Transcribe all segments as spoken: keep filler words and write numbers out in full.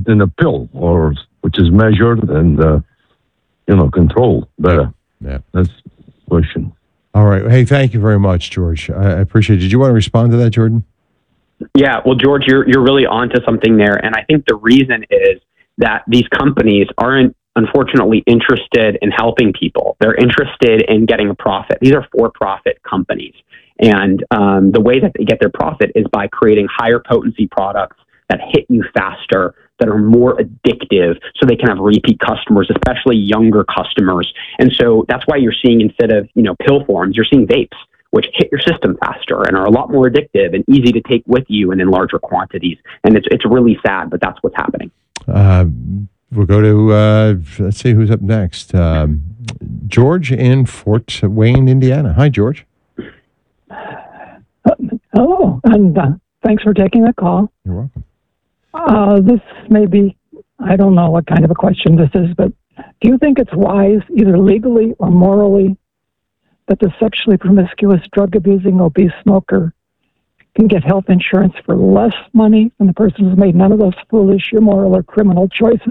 in a pill, or which is measured and uh, you know controlled better? Yeah, that's the question. All right. Hey, thank you very much, George. I, I appreciate it. Did you want to respond to that, Jordan? Yeah, well, George, you're you're really onto something there, and I think the reason is that these companies aren't unfortunately interested in helping people. They're interested in getting a profit. These are for-profit companies, and um, the way that they get their profit is by creating higher potency products that hit you faster, that are more addictive, so they can have repeat customers, especially younger customers. And so that's why you're seeing, instead of you know pill forms, you're seeing vapes, which hit your system faster and are a lot more addictive and easy to take with you and in larger quantities. And it's it's really sad, but that's what's happening. Uh, we'll go to, uh, let's see who's up next. Um, George in Fort Wayne, Indiana. Hi, George. Uh, hello, and uh, thanks for taking the call. You're welcome. Uh, this may be, I don't know what kind of a question this is, but do you think it's wise, either legally or morally, that the sexually promiscuous, drug-abusing, obese smoker can get health insurance for less money than the person who's made none of those foolish, immoral, or criminal choices?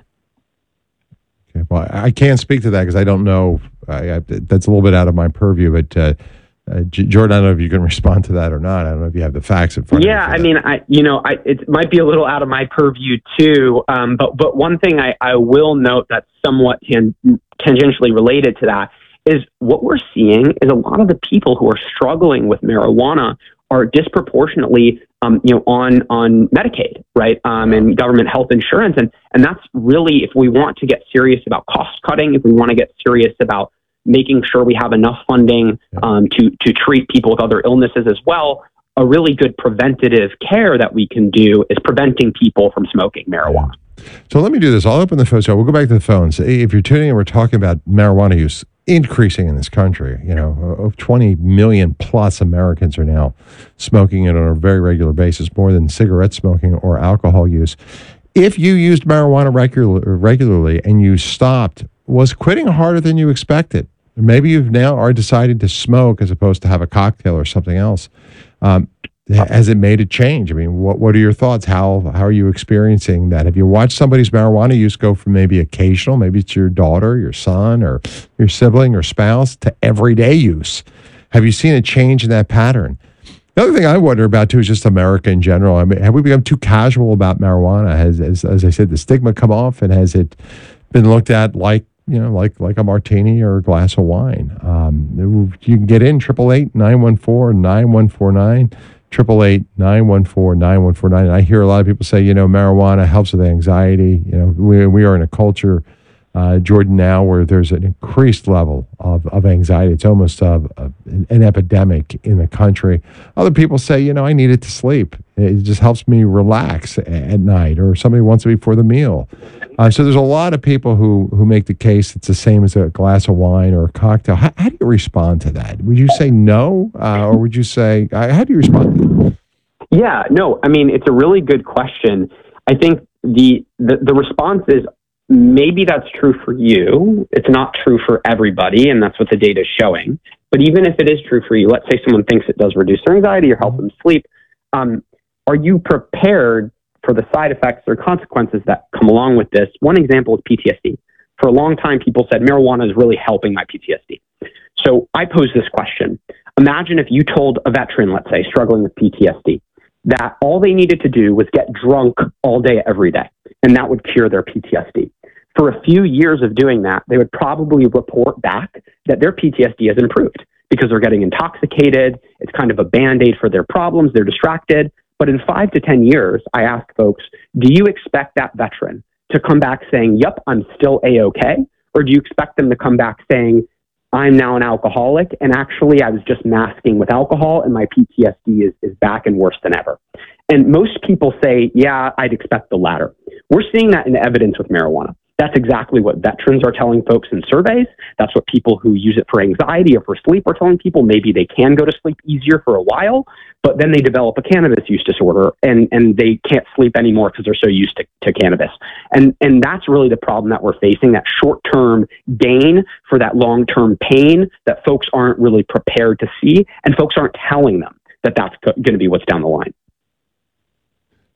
Okay, well, I can't speak to that because I don't know. I, I, that's a little bit out of my purview, but uh, uh, Jordan, I don't know if you can respond to that or not. I don't know if you have the facts in front yeah, of you. Yeah, I mean, I you know, I, it might be a little out of my purview too, um, but, but one thing I, I will note that's somewhat tan- tangentially related to that is what we're seeing is a lot of the people who are struggling with marijuana are disproportionately, um, you know, on on Medicaid, right, um, and government health insurance, and and that's really, if we want to get serious about cost cutting, if we want to get serious about making sure we have enough funding um, to to treat people with other illnesses as well, a really good preventative care that we can do is preventing people from smoking marijuana. So let me do this. I'll open the phone. So we'll go back to the phones. If you're tuning in, we're talking about marijuana use increasing in this country. You know, twenty million plus Americans are now smoking it on a very regular basis, more than cigarette smoking or alcohol use. If you used marijuana regular, regularly and you stopped, was quitting harder than you expected? Maybe you've now are decided to smoke as opposed to have a cocktail or something else. Um, Has it made a change? I mean, what what are your thoughts? How how are you experiencing that? Have you watched somebody's marijuana use go from maybe occasional, maybe it's your daughter, your son, or your sibling or spouse, to everyday use? Have you seen a change in that pattern? The other thing I wonder about too is just America in general. I mean, have we become too casual about marijuana? Has, as as I said, the stigma come off, and has it been looked at like, you know, like like a martini or a glass of wine? Um, you can get in triple eight nine one four nine one four nine. Triple eight nine one four nine one four nine. And I hear a lot of people say, you know, marijuana helps with anxiety. You know, we we are in a culture, uh, Jordan, now where there's an increased level of, of anxiety. It's almost uh, a, an epidemic in the country. Other people say, you know, I need it to sleep. It just helps me relax at night, or somebody wants it before the meal. Uh, so there's a lot of people who who make the case it's the same as a glass of wine or a cocktail. How, how do you respond to that? Would you say no, uh, or would you say, uh, how do you respond to that? Yeah, no, I mean, it's a really good question. I think the, the, the response is maybe that's true for you. It's not true for everybody, and that's what the data is showing. But even if it is true for you, let's say someone thinks it does reduce their anxiety or help them sleep, um, are you prepared for the side effects or consequences that come along with this? One example is P T S D. For a long time, people said marijuana is really helping my P T S D. So I pose this question. Imagine if you told a veteran, let's say, struggling with P T S D, that all they needed to do was get drunk all day, every day, and that would cure their P T S D. For a few years of doing that, they would probably report back that their P T S D has improved because they're getting intoxicated. It's kind of a Band-Aid for their problems. They're distracted. But in five to ten years, I ask folks, do you expect that veteran to come back saying, yep, I'm still A-okay? Or do you expect them to come back saying, I'm now an alcoholic, and actually I was just masking with alcohol, and my P T S D is, is back and worse than ever? And most people say, yeah, I'd expect the latter. We're seeing that in evidence with marijuana. That's exactly what veterans are telling folks in surveys. That's what people who use it for anxiety or for sleep are telling people. Maybe they can go to sleep easier for a while, but then they develop a cannabis use disorder, and, and they can't sleep anymore because they're so used to, to cannabis. And, and that's really the problem that we're facing, that short-term gain for that long-term pain that folks aren't really prepared to see, and folks aren't telling them that that's going to be what's down the line.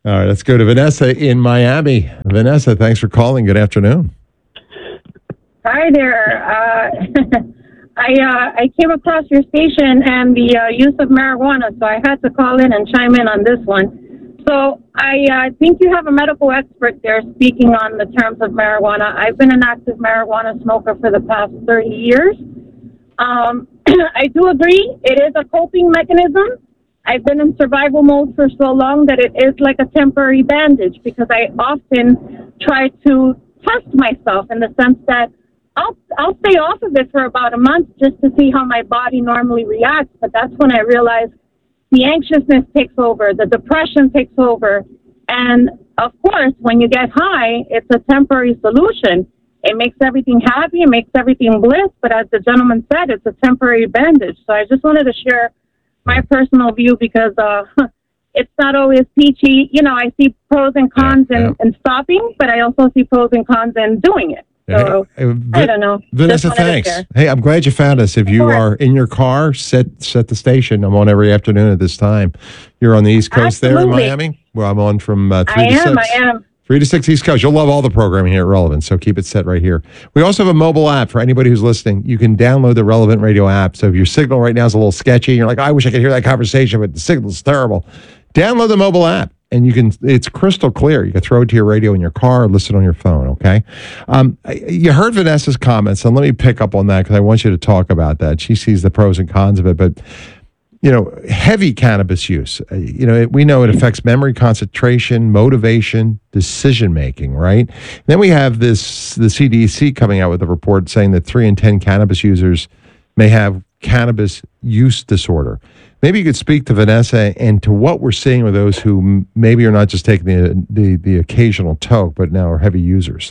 All right, let's go to Vanessa in Miami. Vanessa, thanks for calling. Good afternoon. Hi there. Uh, I uh, I came across your station and the uh, use of marijuana, so I had to call in and chime in on this one. So I uh, think you have a medical expert there speaking on the terms of marijuana. I've been an active marijuana smoker for the past thirty years. Um, I do agree it is a coping mechanism. I've been in survival mode for so long that it is like a temporary bandage because I often try to test myself in the sense that I'll I'll stay off of it for about a month just to see how my body normally reacts. But that's when I realize the anxiousness takes over, the depression takes over. And of course, when you get high, it's a temporary solution. It makes everything happy, it makes everything bliss. But as the gentleman said, it's a temporary bandage. So I just wanted to share my personal view because uh, it's not always peachy. You know, I see pros and cons Yeah, in, yeah. in stopping, but I also see pros and cons in doing it. So, Hey, uh, I don't know. Vanessa, Just wanted to thanks. share. Hey, I'm glad you found us. If you course. are in your car, set set the station. I'm on every afternoon at this time. You're on the East Coast there in Absolutely. Miami? Well, I'm on from uh, three I to am, six. I am. Three to six East Coast. You'll love all the programming here at Relevant, so keep it set right here. We also have a mobile app for anybody who's listening. You can download the Relevant Radio app. So if your signal right now is a little sketchy, and you're like, I wish I could hear that conversation, but the signal's terrible. Download the mobile app, and you can. It's crystal clear. You can throw it to your radio in your car or listen on your phone, okay? Um, you heard Vanessa's comments, and let me pick up on that because I want you to talk about that. She sees the pros and cons of it, but you know, heavy cannabis use, uh, you know, it, we know it affects memory, concentration, motivation, decision making, right? And then we have this, the C D C coming out with a report saying that three in ten cannabis users may have cannabis use disorder. Maybe you could speak to Vanessa and to what we're seeing with those who m- maybe are not just taking the, the, the occasional toke, but now are heavy users.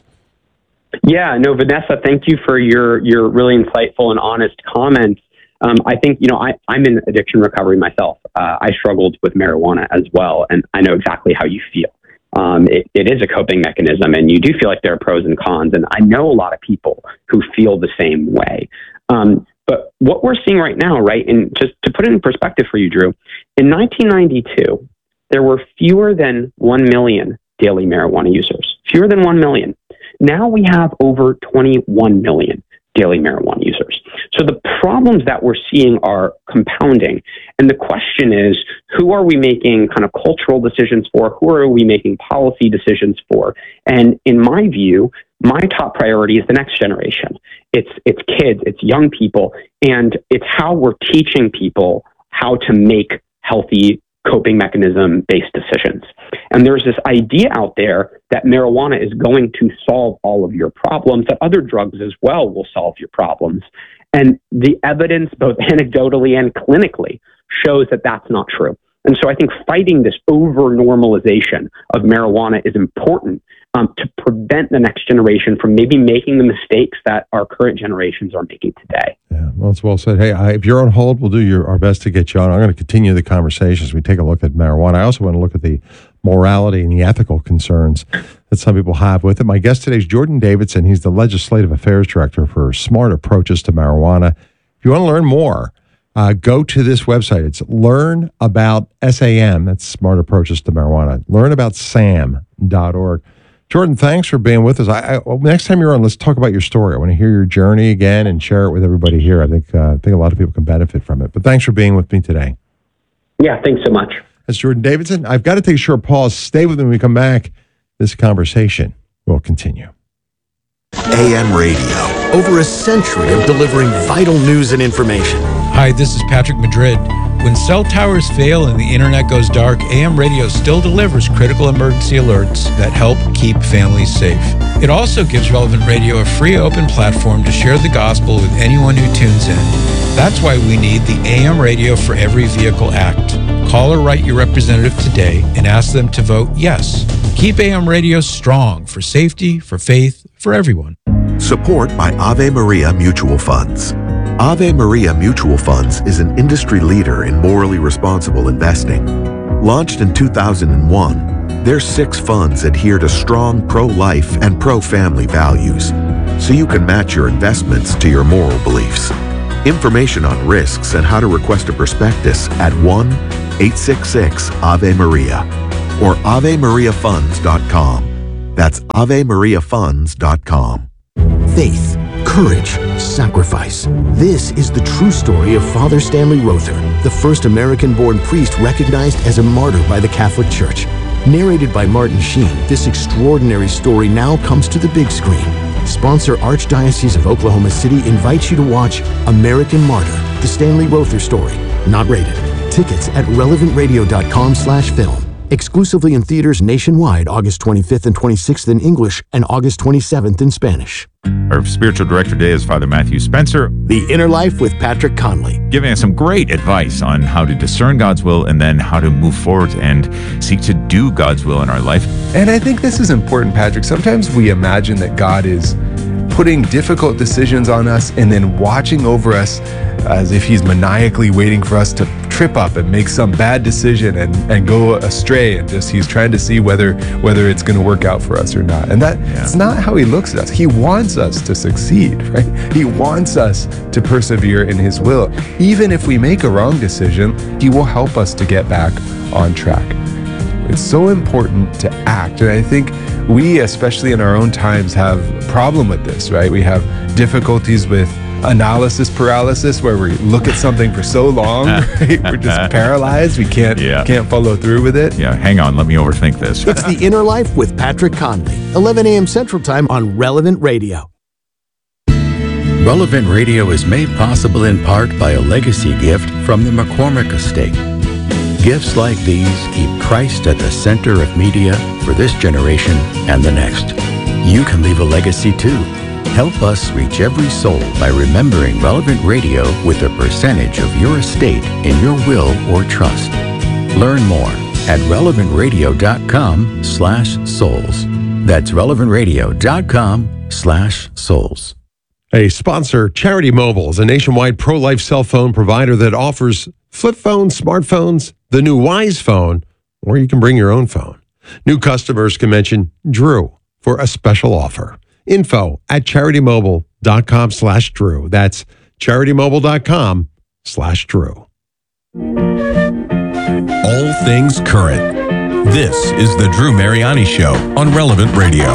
Yeah, no, Vanessa, thank you for your, your really insightful and honest comments. Um, I think, you know, I, I'm in addiction recovery myself. Uh, I struggled with marijuana as well, and I know exactly how you feel. Um, it, it is a coping mechanism, and you do feel like there are pros and cons, and I know a lot of people who feel the same way. Um, but what we're seeing right now, right, and just to put it in perspective for you, Drew, in nineteen ninety-two, there were fewer than one million daily marijuana users, fewer than one million. Now we have over twenty-one million daily marijuana users. So the problems that we're seeing are compounding. And the question is, who are we making kind of cultural decisions for? Who are we making policy decisions for? And in my view, my top priority is the next generation. It's it's kids, it's young people, and it's how we're teaching people how to make healthy coping mechanism-based decisions. And there's this idea out there that marijuana is going to solve all of your problems, that other drugs as well will solve your problems. And the evidence, both anecdotally and clinically, shows that that's not true. And so I think fighting this over-normalization of marijuana is important um, to prevent the next generation from maybe making the mistakes that our current generations are making today. Yeah, well, it's well said. Hey, I, if you're on hold, we'll do your, our best to get you on. I'm going to continue the conversation as we take a look at marijuana. I also want to look at the morality and the ethical concerns that some people have with it. My guest today is Jordan Davidson. He's the Legislative Affairs Director for Smart Approaches to Marijuana. If you want to learn more, uh, go to this website. It's Learn About S A M. That's Smart Approaches to Marijuana. learn about sam dot org. Jordan, thanks for being with us. I, I, well, next time you're on, let's talk about your story. I want to hear your journey again and share it with everybody here. I think uh, I think a lot of people can benefit from it. But thanks for being with me today. Yeah, thanks so much. That's Jordan Davidson. I've got to take a short pause. Stay with me when we come back. This conversation will continue. A M Radio, over a century of delivering vital news and information. Hi, this is Patrick Madrid. When cell towers fail and the internet goes dark, A M Radio still delivers critical emergency alerts that help keep families safe. It also gives Relevant Radio a free open platform to share the gospel with anyone who tunes in. That's why we need the A M Radio for Every Vehicle Act. Call or write your representative today and ask them to vote yes. Keep A M Radio strong for safety, for faith, for everyone. Support by Ave Maria Mutual Funds. Ave Maria Mutual Funds is an industry leader in morally responsible investing. Launched in two thousand one, their six funds adhere to strong pro-life and pro-family values, so you can match your investments to your moral beliefs. Information on risks and how to request a prospectus at one eight six six Ave Maria or ave maria funds dot com. That's ave maria funds dot com. Faith, courage, sacrifice. This is the true story of Father Stanley Rother, the first American-born priest recognized as a martyr by the Catholic Church. Narrated by Martin Sheen, this extraordinary story now comes to the big screen. Sponsor Archdiocese of Oklahoma City invites you to watch American Martyr, the Stanley Rother story. Not rated. Tickets at relevant radio dot com slash film. Exclusively in theaters nationwide August twenty-fifth and twenty-sixth in English and August twenty-seventh in Spanish. Our spiritual director today is Father Matthew Spencer. The Inner Life with Patrick Conley. Giving us some great advice on how to discern God's will and then how to move forward and seek to do God's will in our life. And I think this is important, Patrick. Sometimes we imagine that God is putting difficult decisions on us and then watching over us as if he's maniacally waiting for us to trip up and make some bad decision and, and go astray, and just he's trying to see whether whether it's going to work out for us or not. And that yeah. it's not how he looks at us. He wants us to succeed, right? He wants us to persevere in his will. Even if we make a wrong decision, he will help us to get back on track. It's so important to act. And I think we, especially in our own times, have a problem with this, right? We have difficulties with analysis paralysis, where we look at something for so long, right? We're just paralyzed. We can't yeah. can't follow through with it. Yeah, hang on. Let me overthink this. It's The Inner Life with Patrick Conley, eleven a.m. Central Time on Relevant Radio. Relevant Radio is made possible in part by a legacy gift from the McCormick Estate. Gifts like these keep Christ at the center of media for this generation and the next. You can leave a legacy too. Help us reach every soul by remembering Relevant Radio with a percentage of your estate in your will or trust. Learn more at relevant radio dot com slash souls. That's relevant radio dot com slash souls. A sponsor, Charity Mobile, is a nationwide pro-life cell phone provider that offers flip phones, smartphones, the new Wise phone, or you can bring your own phone. New customers can mention Drew for a special offer. Info at charity-mobile dot com slash Drew. That's charity-mobile dot com slash Drew. All things current. This is the Drew Mariani Show on Relevant Radio.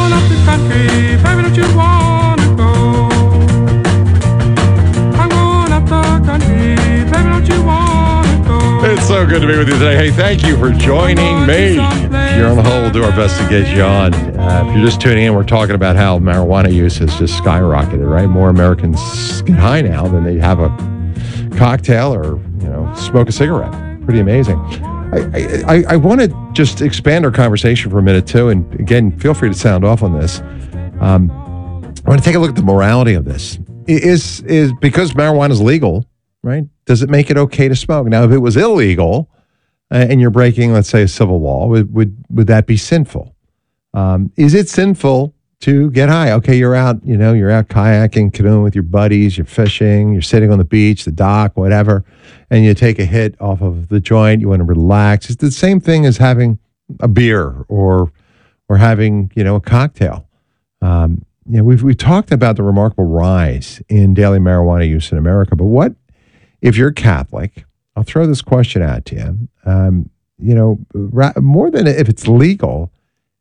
It's so good to be with you today. Hey, thank you for joining me. If you're on the hold, we'll do our best to get you on. Uh, if you're just tuning in, we're talking about how marijuana use has just skyrocketed, right? More Americans get high now than they have a cocktail or, you know, smoke a cigarette. Pretty amazing. I, I, I want to just expand our conversation for a minute, too. And again, feel free to sound off on this. Um, I want to take a look at the morality of this. Is, is because marijuana is legal, right? Does it make it okay to smoke? Now, if it was illegal uh, and you're breaking, let's say, a civil law, would would, would that be sinful? Um, is it sinful to get high? Okay, you're out, you know, you're out kayaking, canoeing with your buddies, you're fishing, you're sitting on the beach, the dock, whatever, and you take a hit off of the joint, you want to relax. It's the same thing as having a beer or or having, you know, a cocktail. Um, you know, we've we talked about the remarkable rise in daily marijuana use in America, but what if you're Catholic? I'll throw this question out to you. Um, you know, ra- more than if it's legal,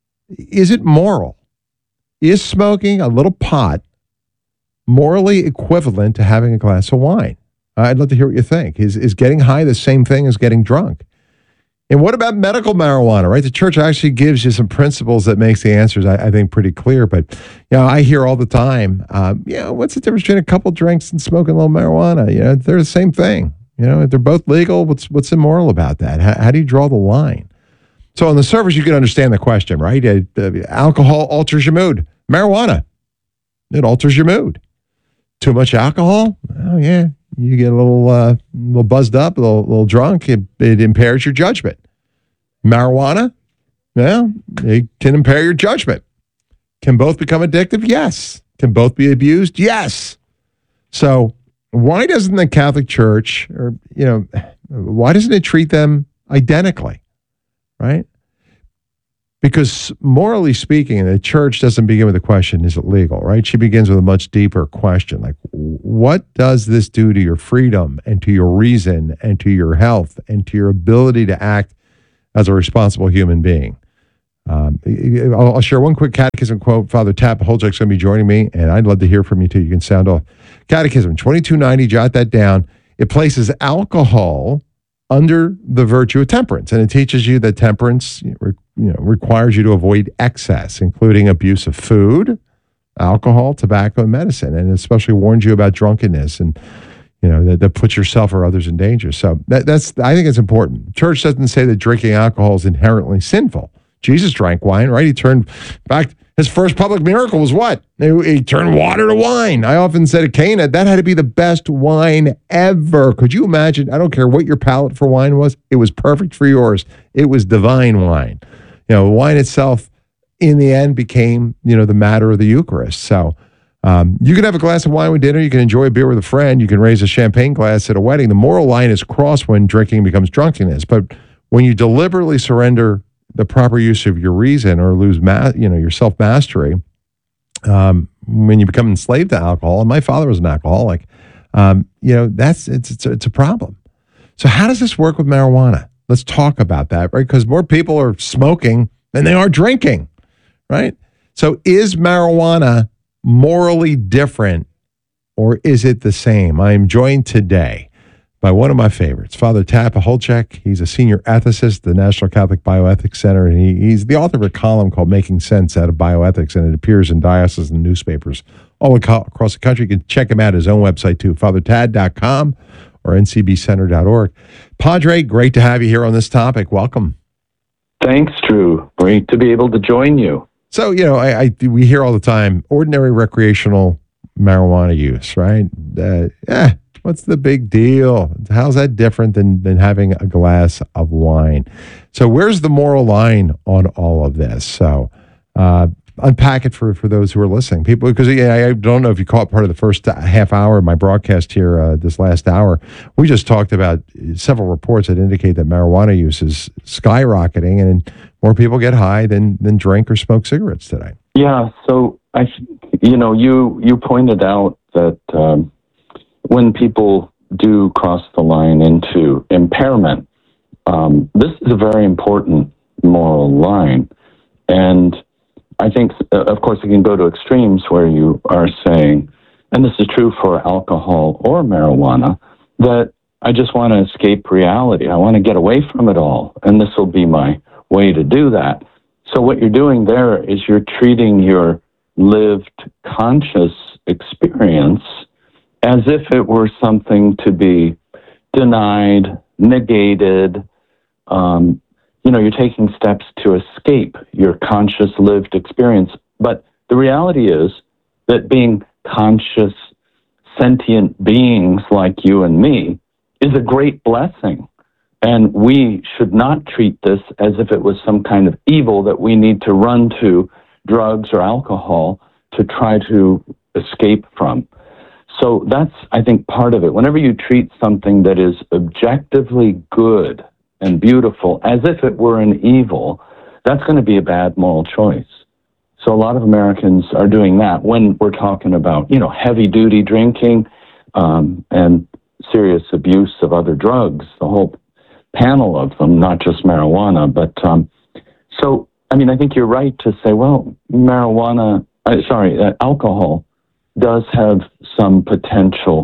is it moral? Is smoking a little pot morally equivalent to having a glass of wine? Uh, I'd love to hear what you think. Is is getting high the same thing as getting drunk? And what about medical marijuana, right? The church actually gives you some principles that makes the answers, I, I think, pretty clear. But, you know, I hear all the time, um, you know, what's the difference between a couple drinks and smoking a little marijuana? You know, they're the same thing. You know, if they're both legal, what's what's immoral about that? How, how do you draw the line? So on the surface, you can understand the question, right? Uh, uh, alcohol alters your mood. Marijuana, it alters your mood. Too much alcohol? Oh, yeah. You get a little uh, little buzzed up, a little, little drunk. It, it impairs your judgment. Marijuana, well, it can impair your judgment. Can both become addictive? Yes. Can both be abused? Yes. So why doesn't the Catholic Church, or, you know, why doesn't it treat them identically, right? Because morally speaking, the church doesn't begin with the question, is it legal, right? She begins with a much deeper question, like, what does this do to your freedom and to your reason and to your health and to your ability to act as a responsible human being. Um, I'll, I'll share one quick catechism quote. Father Tapaholjek's going to be joining me, and I'd love to hear from you too. You can sound off. Catechism twenty-two ninety, jot that down. It places alcohol under the virtue of temperance, and it teaches you that temperance you know, requires you to avoid excess, including abuse of food, alcohol, tobacco, and medicine, and especially warns you about drunkenness and you know that, that puts yourself or others in danger. So that, that's I think it's important. Church doesn't say that drinking alcohol is inherently sinful. Jesus drank wine, right? He turned back. His first public miracle was what? He, he turned water to wine. I often said at Cana, that had to be the best wine ever. Could you imagine? I don't care what your palate for wine was. It was perfect for yours. It was divine wine. You know, wine itself, in the end, became, you know, the matter of the Eucharist. So um, you can have a glass of wine with dinner. You can enjoy a beer with a friend. You can raise a champagne glass at a wedding. The moral line is crossed when drinking becomes drunkenness. But when you deliberately surrender the proper use of your reason or lose ma- you know, your self-mastery, um, when you become enslaved to alcohol, and my father was an alcoholic, um, you know, that's it's, it's, it's a problem. So how does this work with marijuana? Let's talk about that, right? Because more people are smoking than they are drinking, right? So is marijuana morally different or is it the same? I am joined today by one of my favorites, Father Tapaholjek. He's a senior ethicist at the National Catholic Bioethics Center, and he, he's the author of a column called Making Sense Out of Bioethics, and it appears in diocesan newspapers all aco- across the country. You can check him out at his own website, too, father tad dot com or n c b center dot org. Padre, great to have you here on this topic. Welcome. Thanks, Drew. Great to be able to join you. So, you know, I, I we hear all the time, ordinary recreational marijuana use, right? Uh, yeah. What's the big deal? How's that different than, than having a glass of wine? So where's the moral line on all of this? So uh, unpack it for, for those who are listening. People, because yeah, I don't know if you caught part of the first half hour of my broadcast here uh, this last hour. We just talked about several reports that indicate that marijuana use is skyrocketing and more people get high than, than drink or smoke cigarettes today. Yeah, so I, you know, you, you pointed out that um, when people do cross the line into impairment, um, this is a very important moral line. And I think, uh, of course, it can go to extremes where you are saying, and this is true for alcohol or marijuana, that I just want to escape reality. I want to get away from it all. And this will be my way to do that. So what you're doing there is you're treating your lived conscious experience as if it were something to be denied, negated. Um, you know, you're taking steps to escape your conscious lived experience. But the reality is that being conscious, sentient beings like you and me is a great blessing. And we should not treat this as if it was some kind of evil that we need to run to drugs or alcohol to try to escape from. So that's, I think, part of it. Whenever you treat something that is objectively good and beautiful as if it were an evil, that's going to be a bad moral choice. So a lot of Americans are doing that when we're talking about, you know, heavy-duty drinking um, and serious abuse of other drugs, the whole panel of them, not just marijuana. But um, so, I mean, I think you're right to say, well, marijuana, uh, sorry, uh, alcohol does have some potential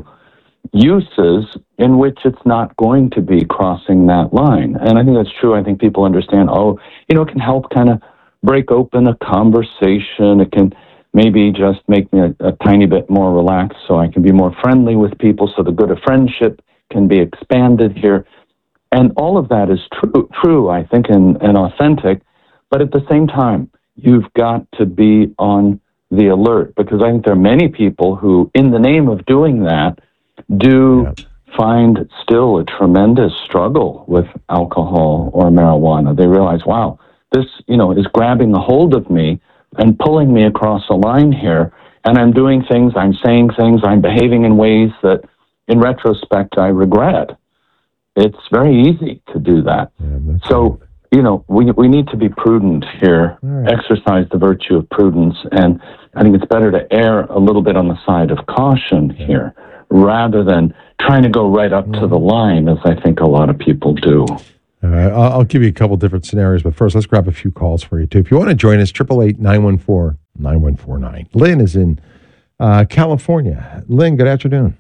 uses in which it's not going to be crossing that line. And I think that's true. I think people understand, oh, you know, it can help kind of break open a conversation. It can maybe just make me a, a tiny bit more relaxed so I can be more friendly with people, so the good of friendship can be expanded here. And all of that is true, true, I think, and, and authentic. But at the same time, you've got to be on the alert, because I think there are many people who, in the name of doing that, do yeah. find still a tremendous struggle with alcohol or marijuana. They realize, wow, this, you know, is grabbing a hold of me and pulling me across a line here, and I'm doing things, I'm saying things, I'm behaving in ways that, in retrospect, I regret. It's very easy to do that. Yeah, so, you know, we we need to be prudent here, right. Exercise the virtue of prudence, and I think it's better to err a little bit on the side of caution yeah. here, rather than trying to go right up yeah. to the line, as I think a lot of people do. All right, I'll, I'll give you a couple different scenarios, but first, let's grab a few calls for you, too. If you want to join us, eight eight eight, nine one four, nine one four nine. Lynn is in uh, California. Lynn, good afternoon.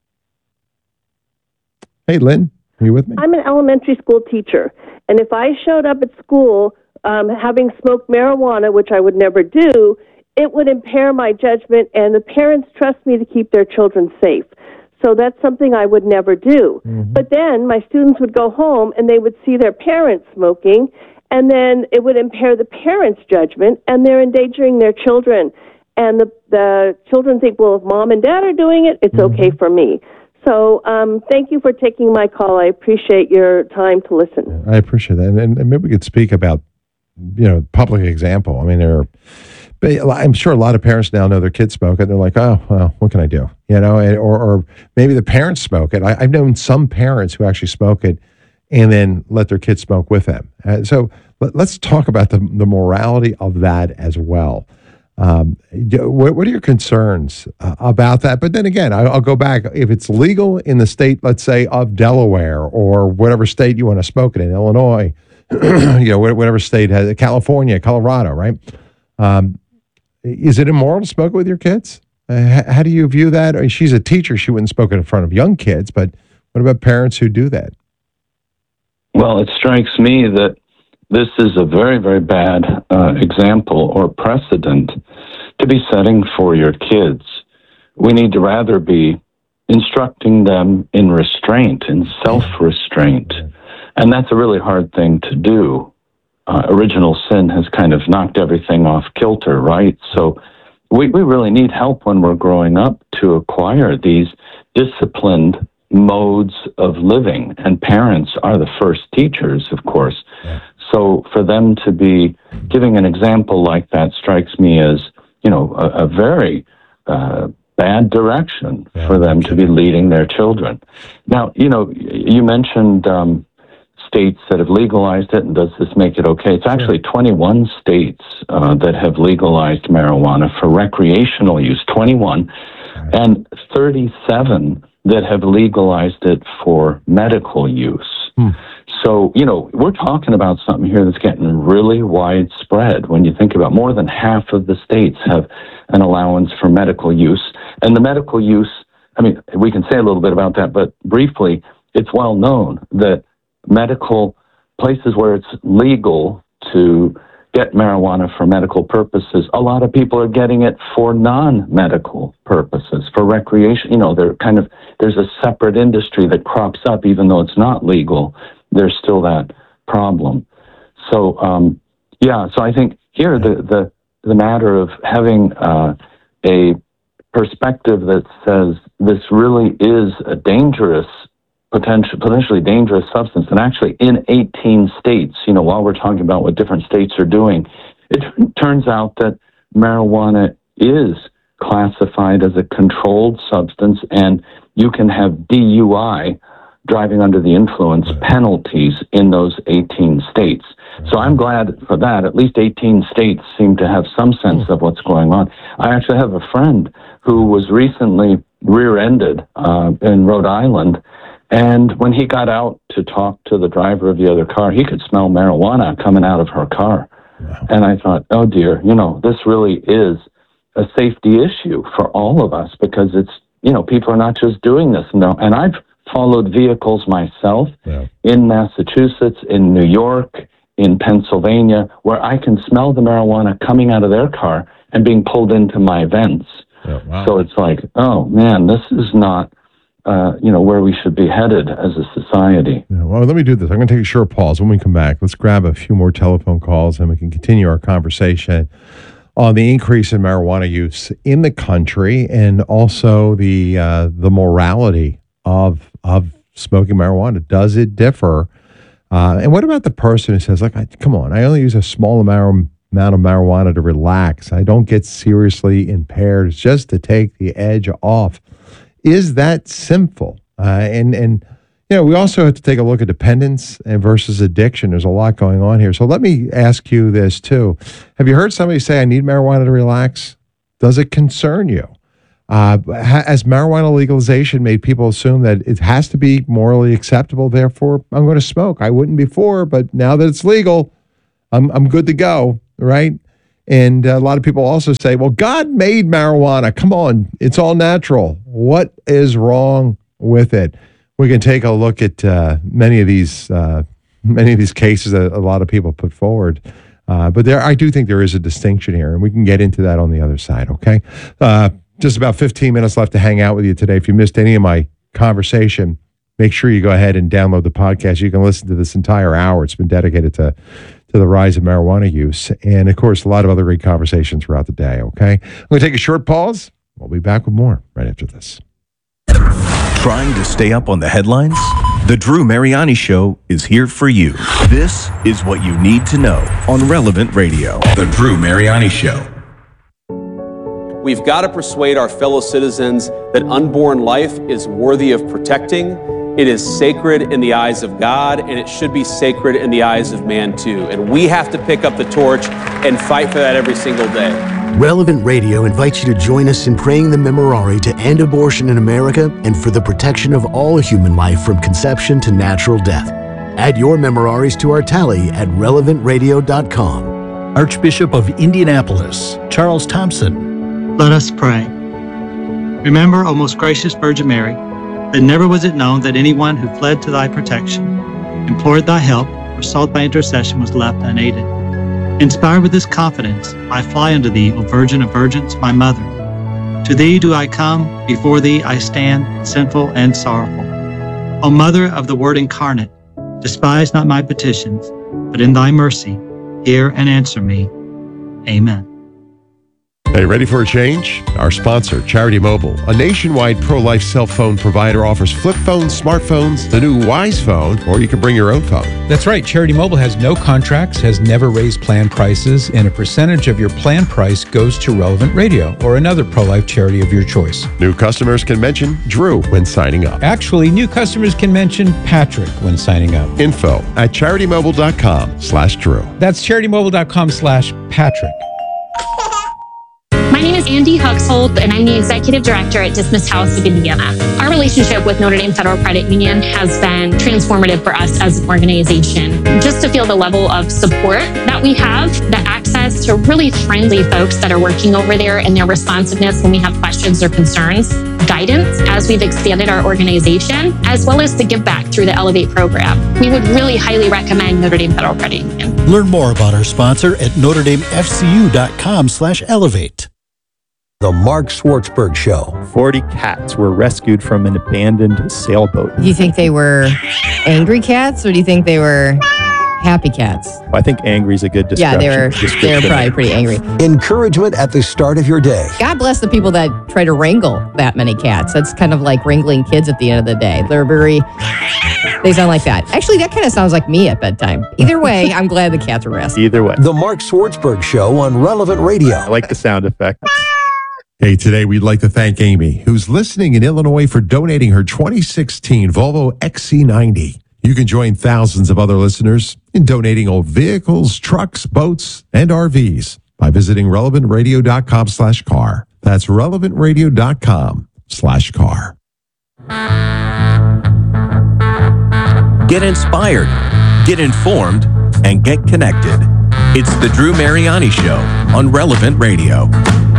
Hey, Lynn, are you with me? I'm an elementary school teacher, and if I showed up at school um, having smoked marijuana, which I would never do, it would impair my judgment, and the parents trust me to keep their children safe. So that's something I would never do. Mm-hmm. But then my students would go home, and they would see their parents smoking, and then it would impair the parents' judgment, and they're endangering their children. And the, the children think, well, if mom and dad are doing it, it's mm-hmm. okay for me. So um, thank you for taking my call. I appreciate your time to listen. I appreciate that. And, and maybe we could speak about, you know, public example. I mean, there are, but I'm sure a lot of parents now know their kids smoke it. And they're like, oh, well, what can I do? You know, and, or, or maybe the parents smoke it. I, I've known some parents who actually smoke it and then let their kids smoke with them. Uh, so let, let's talk about the, the morality of that as well. Um, what, what are your concerns uh, about that? But then again, I, I'll go back. If it's legal in the state, let's say, of Delaware or whatever state you want to smoke it in, Illinois, you know, whatever state has, California, Colorado, right? Um, is it immoral to smoke it with your kids? Uh, how do you view that? I mean, she's a teacher. She wouldn't smoke it in front of young kids, but what about parents who do that? Well, it strikes me that this is a very, very bad uh, example or precedent to be setting for your kids. We need to rather be instructing them in restraint, in self-restraint. And that's a really hard thing to do. Uh, original sin has kind of knocked everything off kilter, right? So we, we really need help when we're growing up to acquire these disciplined modes of living. And parents are the first teachers, of course. Yeah. So for them to be giving an example like that strikes me as, you know, a, a very uh, bad direction yeah, for them to be leading their children. Now, you know, you mentioned um, states that have legalized it, and does this make it okay? It's actually twenty-one states uh, that have legalized marijuana for recreational use, twenty-one, right. And thirty-seven that have legalized it for medical use. Hmm. So, you know, we're talking about something here that's getting really widespread. When you think about more than half of the states have an allowance for medical use. And the medical use, I mean, we can say a little bit about that, but briefly, it's well known that medical places where it's legal to get marijuana for medical purposes, a lot of people are getting it for non-medical purposes, for recreation. You know, they're kind of, there's a separate industry that crops up even though it's not legal. There's still that problem. So, um, yeah, so I think here the, the, the matter of having uh, a perspective that says this really is a dangerous, potential, potentially dangerous substance, and actually in eighteen states, you know, while we're talking about what different states are doing, it turns out that marijuana is classified as a controlled substance, and you can have D U I, driving under the influence, penalties in those eighteen states. So I'm glad for that. At least eighteen states seem to have some sense of what's going on. I actually have a friend who was recently rear-ended uh, in Rhode Island, and when he got out to talk to the driver of the other car, he could smell marijuana coming out of her car. Wow. And I thought, oh dear, you know, this really is a safety issue for all of us, because it's, you know, people are not just doing this. No, and I've followed vehicles myself yeah. in Massachusetts, in New York, in Pennsylvania, where I can smell the marijuana coming out of their car and being pulled into my vents. Yeah, wow. So it's like, oh man, this is not, uh, you know, where we should be headed as a society. Yeah, well, let me do this. I'm going to take a short pause. When we come back, let's grab a few more telephone calls and we can continue our conversation on the increase in marijuana use in the country, and also the uh, the morality of of smoking marijuana. Does it differ? Uh, and what about the person who says, like, I, come on, I only use a small amount, amount of marijuana to relax. I don't get seriously impaired. It's just to take the edge off. Is that sinful? Uh, and, and, you know, we also have to take a look at dependence and versus addiction. There's a lot going on here. So let me ask you this, too. Have you heard somebody say, I need marijuana to relax? Does it concern you? Uh, ha- has marijuana legalization made people assume that it has to be morally acceptable? Therefore, I'm going to smoke. I wouldn't before, but now that it's legal, I'm I'm good to go, right? And a lot of people also say, well, God made marijuana. Come on, it's all natural. What is wrong with it? We can take a look at uh, many of these uh, many of these cases that a lot of people put forward. Uh, but there, I do think there is a distinction here, and we can get into that on the other side, okay? Uh, just about fifteen minutes left to hang out with you today. If you missed any of my conversation, make sure you go ahead and download the podcast. You can listen to this entire hour. It's been dedicated to, to the rise of marijuana use. And, of course, a lot of other great conversations throughout the day, okay? I'm going to take a short pause. We'll be back with more right after this. Trying to stay up on the headlines? The Drew Mariani Show is here for you. This is what you need to know on Relevant Radio. The Drew Mariani Show. We've got to persuade our fellow citizens that unborn life is worthy of protecting. It is sacred in the eyes of God, and it should be sacred in the eyes of man too. And we have to pick up the torch and fight for that every single day. Relevant Radio invites you to join us in praying the Memorare to end abortion in America and for the protection of all human life from conception to natural death. Add your Memoraries to our tally at relevant radio dot com. Archbishop of Indianapolis, Charles Thompson. Let us pray. Remember, O most gracious Virgin Mary, that never was it known that anyone who fled to thy protection, implored thy help, or sought thy intercession was left unaided. Inspired with this confidence, I fly unto thee, O Virgin of Virgins, my mother. To thee do I come, before thee I stand, sinful and sorrowful. O Mother of the Word incarnate, despise not my petitions, but in thy mercy, hear and answer me. Amen. Hey, ready for a change? Our sponsor, Charity Mobile, a nationwide pro-life cell phone provider, offers flip phones, smartphones, the new Wise phone, or you can bring your own phone. That's right. Charity Mobile has no contracts, has never raised plan prices, and a percentage of your plan price goes to Relevant Radio or another pro-life charity of your choice. New customers can mention Drew when signing up. Actually, new customers can mention Patrick when signing up. Info at charitymobile.com slash Drew. That's charitymobile.com slash Patrick. My name is Andy Huxhold, and I'm the Executive Director at Dismissed House of Indiana. Our relationship with Notre Dame Federal Credit Union has been transformative for us as an organization. Just to feel the level of support that we have, the access to really friendly folks that are working over there and their responsiveness when we have questions or concerns, guidance as we've expanded our organization, as well as the give back through the Elevate program. We would really highly recommend Notre Dame Federal Credit Union. Learn more about our sponsor at notre dame f c u dot com slash elevate. The Mark Schwartzberg Show. forty cats were rescued from an abandoned sailboat. Do you think they were angry cats, or do you think they were happy cats? I think angry is a good description. Yeah, they were, they were probably pretty angry. Encouragement at the start of your day. God bless the people that try to wrangle that many cats. That's kind of like wrangling kids at the end of the day. They're very, they sound like that. Actually, that kind of sounds like me at bedtime. Either way, I'm glad the cats were rescued. Either way. The Mark Schwartzberg Show on Relevant Radio. I like the sound effect. Hey, today we'd like to thank Amy, who's listening in Illinois, for donating her twenty sixteen Volvo X C ninety. You can join thousands of other listeners in donating old vehicles, trucks, boats, and R Vs by visiting relevant radio dot com slash car. That's relevant radio dot com slash car. Get inspired, get informed, and get connected. It's the Drew Mariani Show on Relevant Radio.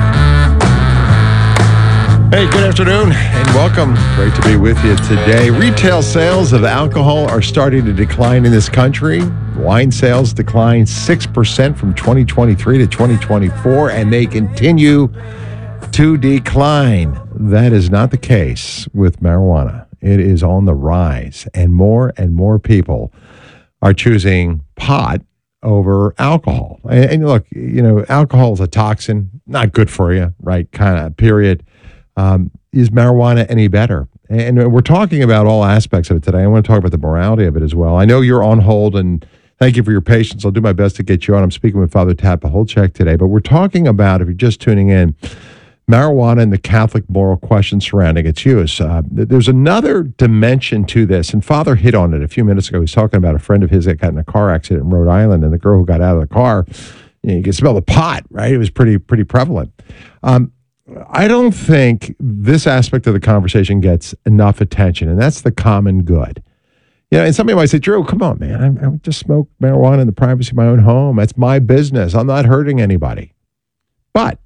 Hey, good afternoon and welcome. Great to be with you today. Retail sales of alcohol are starting to decline in this country. Wine sales declined six percent from twenty twenty-three to twenty twenty-four, and they continue to decline. That is not the case with marijuana. It is on the rise, and more and more people are choosing pot over alcohol. And, and look, you know, alcohol is a toxin, not good for you, right? Kind of, period. Um, is marijuana any better? And we're talking about all aspects of it today. I want to talk about the morality of it as well. I know you're on hold, and thank you for your patience. I'll do my best to get you on. I'm speaking with Father Tad Pacholczyk today, but we're talking about, if you're just tuning in, marijuana and the Catholic moral question surrounding its use. Uh, there's another dimension to this, and Father hit on it a few minutes ago. He's talking about a friend of his that got in a car accident in Rhode Island, and the girl who got out of the car, you know, you could smell the pot, right? It was pretty, pretty prevalent. Um, I don't think this aspect of the conversation gets enough attention, and that's the common good. You know, and somebody might say, Drew, come on, man. I, I just smoke marijuana in the privacy of my own home. That's my business. I'm not hurting anybody. But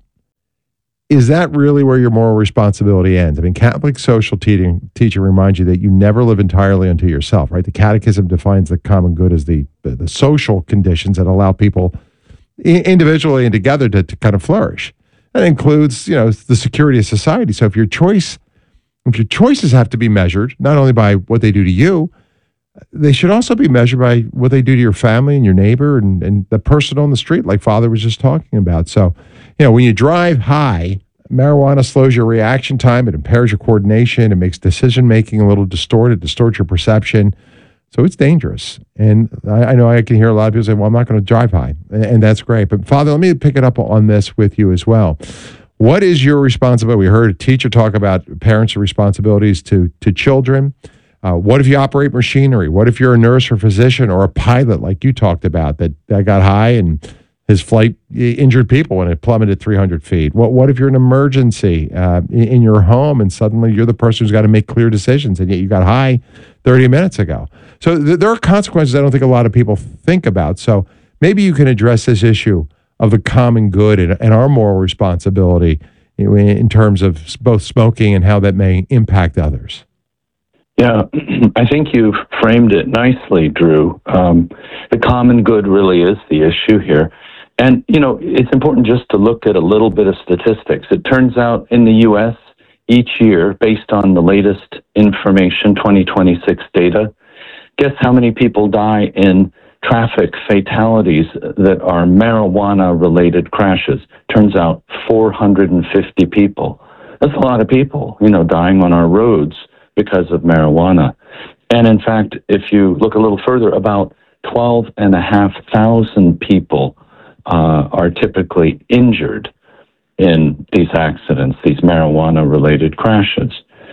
is that really where your moral responsibility ends? I mean, Catholic social teaching, teaching reminds you that you never live entirely unto yourself, right? The Catechism defines the common good as the, the, the social conditions that allow people individually and together to, to kind of flourish. That includes, you know, the security of society. So if your choice, if your choices have to be measured, not only by what they do to you, they should also be measured by what they do to your family and your neighbor and, and the person on the street, like Father was just talking about. So, you know, when you drive high, marijuana slows your reaction time. It impairs your coordination. It makes decision-making a little distorted, distorts your perception. So it's dangerous. And I, I know I can hear a lot of people say, well, I'm not going to drive high. And, and that's great. But Father, let me pick it up on this with you as well. What is your responsibility? We heard a teacher talk about parents' responsibilities to, to children. Uh, what if you operate machinery? What if you're a nurse or physician or a pilot like you talked about that, that got high and his flight injured people when it plummeted three hundred feet? What what if you're an emergency uh, in, in your home and suddenly you're the person who's got to make clear decisions and yet you got high thirty minutes ago? So th- there are consequences I don't think a lot of people think about. So maybe you can address this issue of the common good and, and our moral responsibility in, in terms of both smoking and how that may impact others. Yeah, I think you've framed it nicely, Drew. Um, the common good really is the issue here. And, you know, it's important just to look at a little bit of statistics. It turns out in the U S each year, based on the latest information, twenty twenty-six data, guess how many people die in traffic fatalities that are marijuana-related crashes? Turns out four hundred fifty people. That's a lot of people, you know, dying on our roads because of marijuana. And in fact, if you look a little further, about twelve and a half thousand people uh, are typically injured in these accidents, these marijuana-related crashes.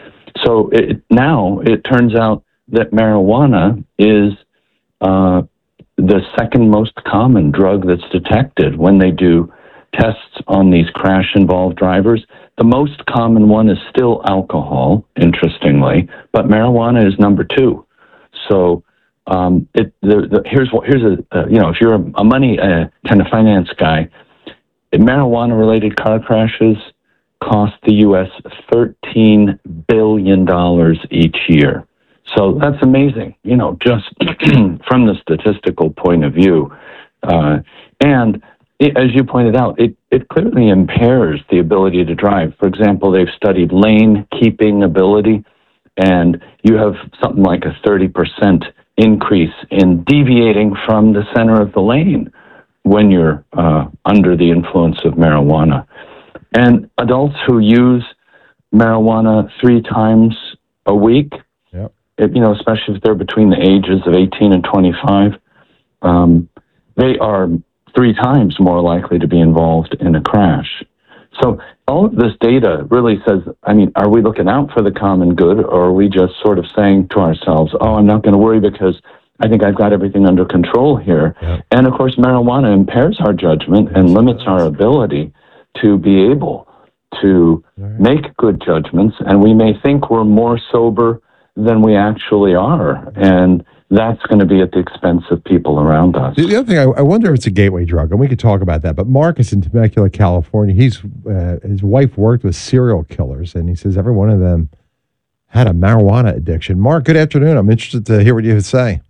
So it, now it turns out that marijuana is uh, the second most common drug that's detected when they do tests on these crash-involved drivers. The most common one is still alcohol, interestingly, but marijuana is number two. So um, it, the, the, here's what here's a uh, you know if you're a, a money uh, kind of finance guy, marijuana-related car crashes cost the U S thirteen billion dollars each year. So that's amazing, you know, just from the statistical point of view. Uh, and it, as you pointed out, it, it clearly impairs the ability to drive. For example, they've studied lane keeping ability, and you have something like a thirty percent increase in deviating from the center of the lane when you're uh, under the influence of marijuana. And adults who use marijuana three times a week, yep. it, you know, especially if they're between the ages of eighteen and twenty-five, um, they are three times more likely to be involved in a crash. So all of this data really says, I mean, are we looking out for the common good, or are we just sort of saying to ourselves, oh, I'm not going to worry because I think I've got everything under control here. Yep. And of course, marijuana impairs our judgment and limits our ability to be able to right. make good judgments. And we may think we're more sober than we actually are. And that's going to be at the expense of people around us. The other thing, I, I wonder if it's a gateway drug, and we could talk about that. But Marcus in Temecula, California, he's uh, his wife worked with serial killers, and he says every one of them had a marijuana addiction. Mark, good afternoon. I'm interested to hear what you have to say.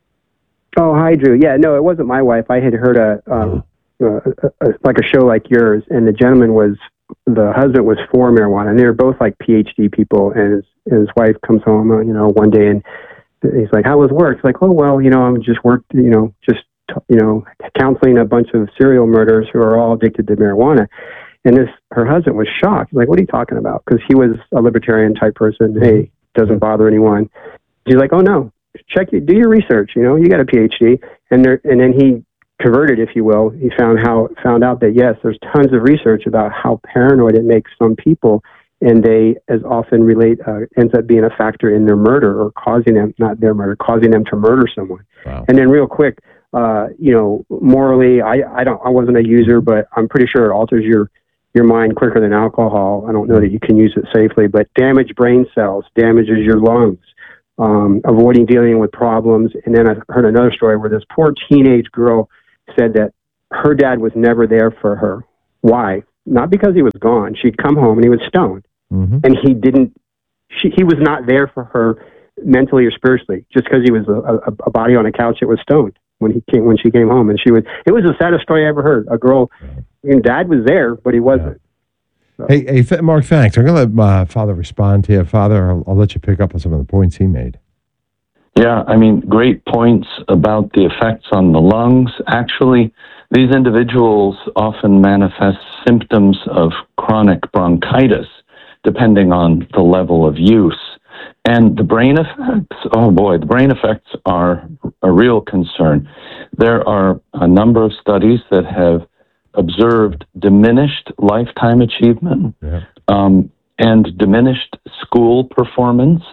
Oh, hi, Drew. Yeah, no, it wasn't my wife. I had heard a, um, uh, a, a like a show like yours, and the gentleman was the husband was for marijuana, and they were both like P H D people. And his, and his wife comes home, uh, you know, one day and he's like, how was work? He's like, oh, well, you know, I'm just worked, you know, just, you know, counseling a bunch of serial murderers who are all addicted to marijuana. And this, her husband was shocked. He's like, what are you talking about? Because he was a libertarian type person. Hey, doesn't bother anyone. She's like, oh, no, check, do your research. You know, you got a P H D. And there, and then he converted, if you will. He found how, found out that, yes, there's tons of research about how paranoid it makes some people. And they, as often relate, uh, ends up being a factor in their murder or causing them, not their murder, causing them to murder someone. Wow. And then real quick, uh, you know, morally, I, I don't, I wasn't a user, but I'm pretty sure it alters your, your mind quicker than alcohol. I don't know that you can use it safely, but damaged brain cells damages your lungs. Um, avoiding dealing with problems. And then I heard another story where this poor teenage girl said that her dad was never there for her. Why? Not because he was gone. She'd come home and he was stoned. Mm-hmm. And he didn't, she, he was not there for her mentally or spiritually, just because he was a, a, a body on a couch that was stoned when he came, when she came home. And she was, it was the saddest story I ever heard. A girl, and dad was there, but he wasn't. So. Hey, hey, th- Mark, thanks. I'm going to let my father respond to you. Father, I'll, I'll let you pick up on some of the points he made. Yeah, I mean, great points about the effects on the lungs. Actually, these individuals often manifest symptoms of chronic bronchitis, depending on the level of use. And the brain effects, oh boy, the brain effects are a real concern. There are a number of studies that have observed diminished lifetime achievement yeah. um, and diminished school performance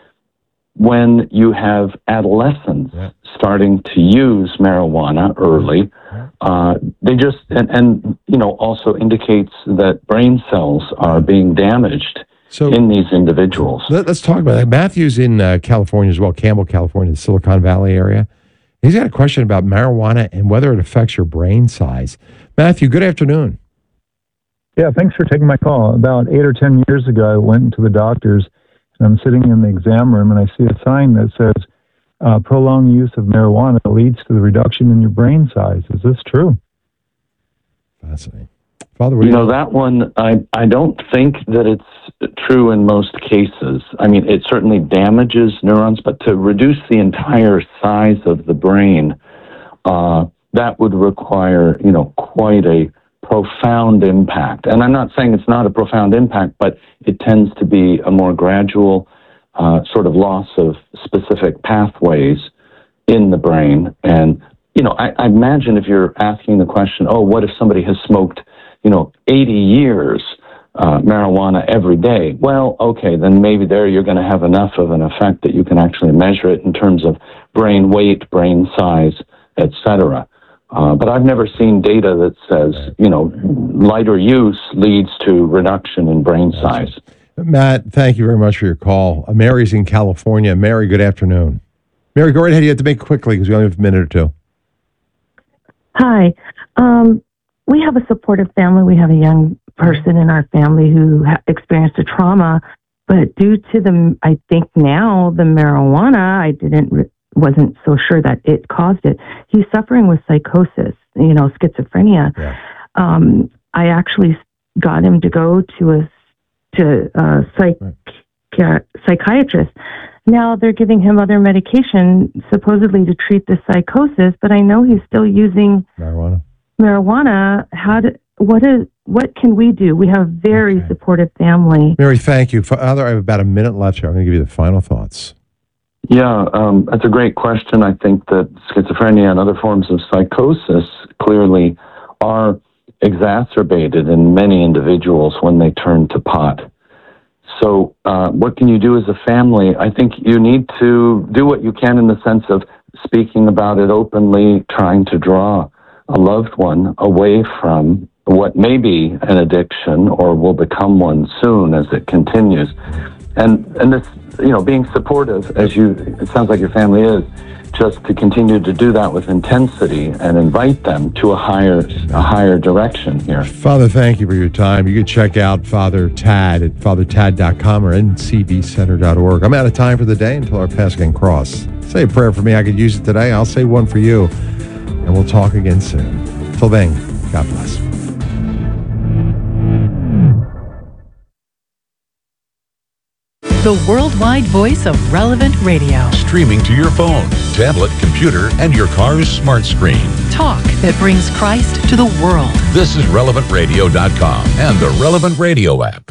when you have adolescents yeah. starting to use marijuana early. Uh, they just, and, and, you know, also indicates that brain cells are being damaged so, in these individuals. Let, let's talk about that. Matthew's in uh, California as well, Campbell, California, the Silicon Valley area. He's got a question about marijuana and whether it affects your brain size. Matthew, good afternoon. Yeah, thanks for taking my call. About eight or ten years ago, I went into the doctor's, and I'm sitting in the exam room, and I see a sign that says, uh, prolonged use of marijuana leads to the reduction in your brain size. Is this true? Fascinating. Father, what you do know, that one, I, I don't think that it's true in most cases. I mean, it certainly damages neurons, but to reduce the entire size of the brain, uh, that would require, you know, quite a profound impact. And I'm not saying it's not a profound impact, but it tends to be a more gradual uh, sort of loss of specific pathways in the brain. And, you know, I, I imagine if you're asking the question, oh, what if somebody has smoked, you know, eighty years uh, marijuana every day? Well, okay, then maybe there you're going to have enough of an effect that you can actually measure it in terms of brain weight, brain size, et cetera. Uh, but I've never seen data that says, you know, lighter use leads to reduction in brain size. Matt, thank you very much for your call. Uh, Mary's in California. Mary, good afternoon. Mary, go right ahead. You have to make it quickly because we only have a minute or two. Hi. Um, we have a supportive family. We have a young person in our family who ha- experienced a trauma, but due to the, I think now, the marijuana, I didn't... Re- wasn't so sure that it caused it. He's suffering with psychosis, you know, schizophrenia. Yeah. Um, I actually got him to go to a to a psych, right. psychiatrist. Now they're giving him other medication supposedly to treat the psychosis, but I know he's still using marijuana. Marijuana. How do, what is what can we do? We have a very okay. supportive family. Mary, thank you. Father, I have about a minute left here. I'm going to give you the final thoughts. Yeah, um, that's a great question. I think that schizophrenia and other forms of psychosis clearly are exacerbated in many individuals when they turn to pot. So uh, what can you do as a family? I think you need to do what you can in the sense of speaking about it openly, trying to draw a loved one away from what may be an addiction or will become one soon as it continues. And and this, you know, being supportive, as you, it sounds like your family is, just to continue to do that with intensity and invite them to a higher a higher direction here. Father, thank you for your time. You can check out Father Tad at father tad dot com or n c b center dot org. I'm out of time for the day until our paths can cross. Say a prayer for me. I could use it today. I'll say one for you. And we'll talk again soon. Till then, God bless. The worldwide voice of Relevant Radio. Streaming to your phone, tablet, computer, and your car's smart screen. Talk that brings Christ to the world. This is relevant radio dot com and the Relevant Radio app.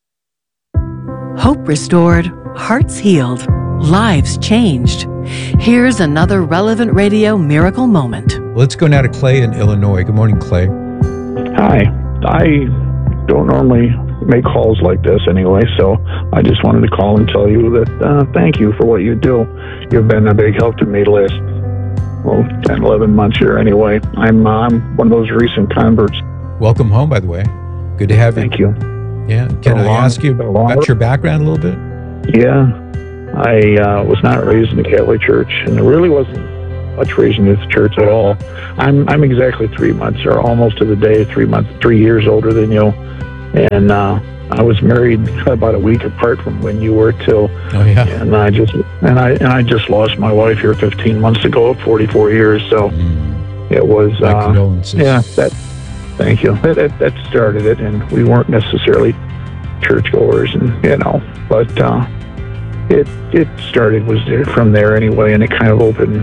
Hope restored, hearts healed, lives changed. Here's another Relevant Radio miracle moment. Let's go now to Clay in Illinois. Good morning, Clay. Hi. I don't normally make calls like this anyway, so I just wanted to call and tell you that uh, thank you for what you do. You've been a big help to me the last, well, ten, eleven months here anyway. I'm, uh, I'm one of those recent converts. Welcome home, by the way. Good to have you. Thank you. Yeah. Can I long- ask you been a long- about your background a little bit? Yeah, I uh, was not raised in the Catholic Church, and there really wasn't much raised in this church at all. I'm I'm exactly three months, or almost to the day, three months, three years older than you, and uh, I was married about a week apart from when you were too. Oh yeah. And I just and I and I just lost my wife here fifteen months ago at forty-four years. So Mm. it was My uh, condolences. yeah. That thank you. That, that that started it, and we weren't necessarily churchgoers, and you know, but uh, it it started was there from there anyway, and it kind of opened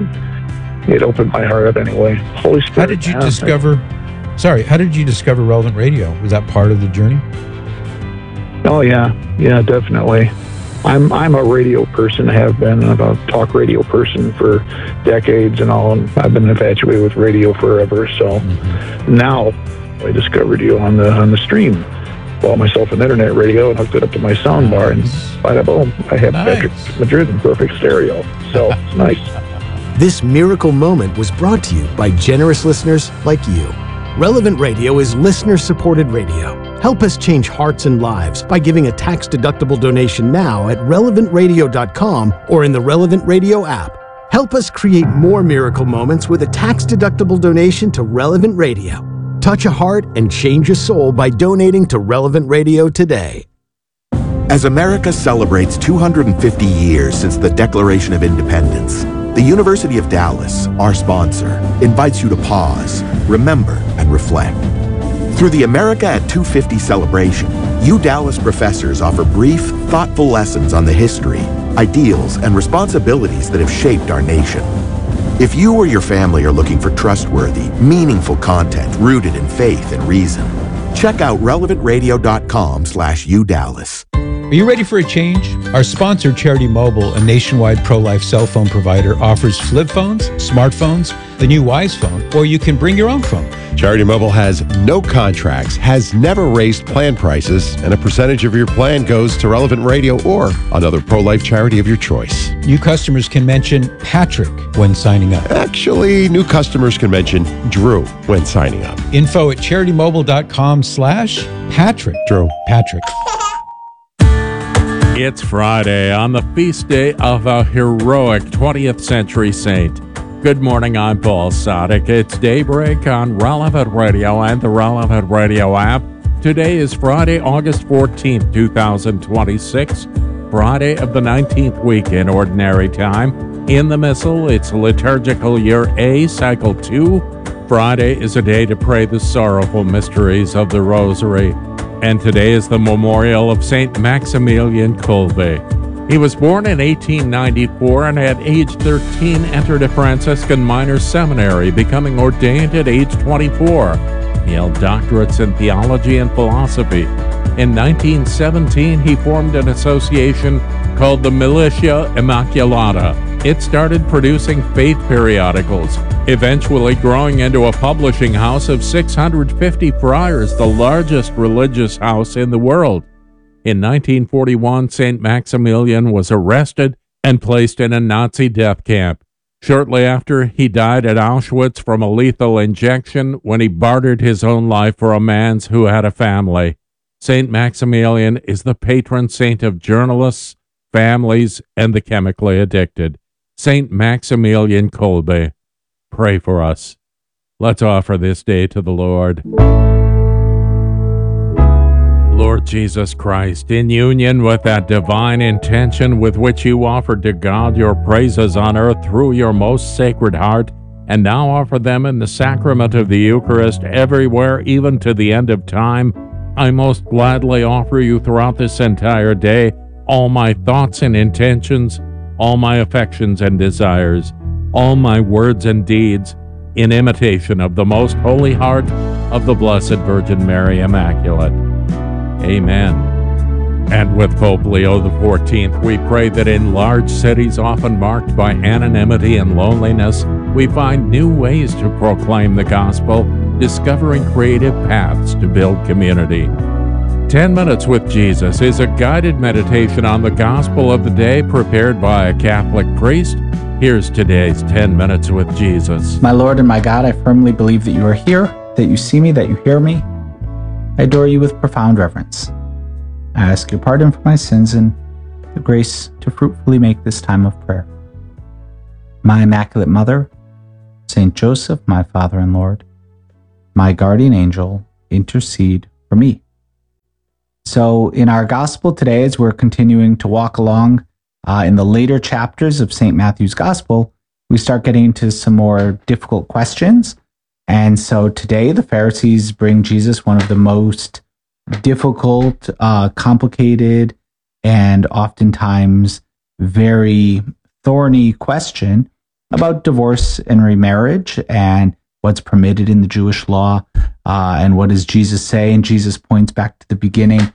it opened my heart up anyway. Holy Spirit. How did you yeah, discover? Sorry, how did you discover Relevant Radio? Was that part of the journey? Oh yeah, yeah, definitely. I'm I'm a radio person. I have been a talk radio person for decades and all. And I've been infatuated with radio forever. So Mm-hmm. now I discovered you on the on the stream. Bought myself an internet radio and hooked it up to my sound bar, and bada boom, I have Nice. Patrick Madrid in perfect stereo. So it's nice. This miracle moment was brought to you by generous listeners like you. Relevant Radio is listener-supported radio. Help us change hearts and lives by giving a tax-deductible donation now at relevant radio dot com or in the Relevant Radio app. Help us create more miracle moments with a tax-deductible donation to Relevant Radio. Touch a heart and change a soul by donating to Relevant Radio today. As America celebrates two hundred fifty years since the Declaration of Independence, the University of Dallas, our sponsor, invites you to pause, remember, and reflect. Through the America at two fifty celebration, U Dallas professors offer brief, thoughtful lessons on the history, ideals, and responsibilities that have shaped our nation. If you or your family are looking for trustworthy, meaningful content rooted in faith and reason, check out relevant radio dot com slash U Dallas. Are you ready for a change? Our sponsor, Charity Mobile, a nationwide pro-life cell phone provider, offers flip phones, smartphones, the new Wise phone, or you can bring your own phone. Charity Mobile has no contracts, has never raised plan prices, and a percentage of your plan goes to Relevant Radio or another pro-life charity of your choice. New customers can mention Patrick when signing up. Actually, new customers can mention Drew when signing up. Info at charity mobile dot com slash Patrick. Drew. Patrick. It's Friday on the feast day of a heroic twentieth century saint. Good morning, I'm Paul Sadek. It's daybreak on Relevant Radio and the Relevant Radio app. Today is Friday, August fourteenth, twenty twenty-six, Friday of the nineteenth week in Ordinary Time. In the Missal, it's liturgical year A, cycle two. Friday is a day to pray the sorrowful mysteries of the Rosary. And today is the memorial of Saint Maximilian Kolbe. He was born in eighteen ninety-four and at age thirteen entered a Franciscan minor seminary, becoming ordained at age twenty-four. He held doctorates in theology and philosophy. In nineteen seventeen, he formed an association called the Militia Immaculata. It started producing faith periodicals, eventually growing into a publishing house of six hundred fifty friars, the largest religious house in the world. In nineteen forty-one, Saint Maximilian was arrested and placed in a Nazi death camp. Shortly after, he died at Auschwitz from a lethal injection when he bartered his own life for a man's who had a family. Saint Maximilian is the patron saint of journalists, families, and the chemically addicted. Saint Maximilian Kolbe, pray for us. Let's offer this day to the Lord. Lord Jesus Christ, in union with that divine intention with which you offered to God your praises on earth through your most sacred heart, and now offer them in the sacrament of the Eucharist everywhere, even to the end of time, I most gladly offer you throughout this entire day all my thoughts and intentions, all my affections and desires, all my words and deeds, in imitation of the most holy heart of the Blessed Virgin Mary Immaculate. Amen. And with Pope Leo the fourteenth, we pray that in large cities often marked by anonymity and loneliness, we find new ways to proclaim the gospel, discovering creative paths to build community. Ten Minutes with Jesus is a guided meditation on the gospel of the day prepared by a Catholic priest. Here's today's Ten Minutes with Jesus. My Lord and my God, I firmly believe that you are here, that you see me, that you hear me. I adore you with profound reverence. I ask your pardon for my sins and the grace to fruitfully make this time of prayer. My Immaculate Mother, Saint Joseph, my Father and Lord, my guardian angel, intercede for me. So in our gospel today, as we're continuing to walk along uh, in the later chapters of Saint Matthew's Gospel, we start getting into some more difficult questions. And so today the Pharisees bring Jesus one of the most difficult, uh, complicated, and oftentimes very thorny question about divorce and remarriage and what's permitted in the Jewish law, uh, and what does Jesus say? And Jesus points back to the beginning.